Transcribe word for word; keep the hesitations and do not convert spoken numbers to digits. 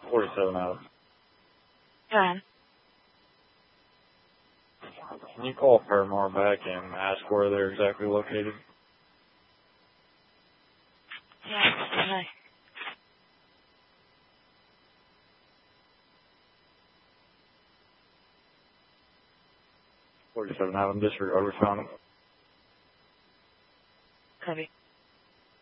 forty-seven Adam. Go ahead. Can you call Paramore back and ask where they're exactly located? Yeah, okay. forty-seven Adam, disregard, we found them.